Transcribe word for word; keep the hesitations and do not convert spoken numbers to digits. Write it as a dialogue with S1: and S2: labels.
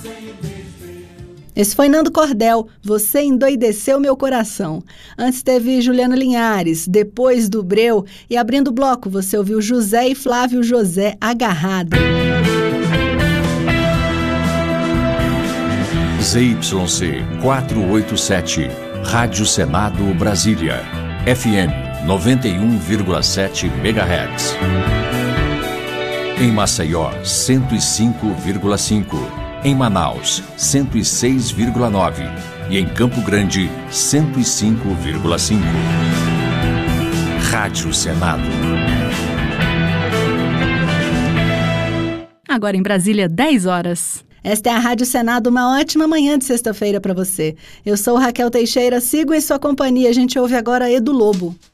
S1: Esse foi Nando Cordel, Você Endoideceu Meu Coração. Antes teve Juliana Linhares, Depois do Breu. E abrindo o bloco, você ouviu José e Flávio José, Agarrado.
S2: Z Y C quatrocentos e oitenta e sete, Rádio Senado Brasília, F M noventa e um vírgula sete megahertz. Em Maceió, cento e cinco vírgula cinco. Em Manaus, cento e seis vírgula nove. E em Campo Grande, cento e cinco vírgula cinco. Rádio Senado.
S3: Agora em Brasília, dez horas.
S1: Esta é a Rádio Senado, uma ótima manhã de sexta-feira para você. Eu sou Raquel Teixeira, sigo em sua companhia. A gente ouve agora Edu Lobo.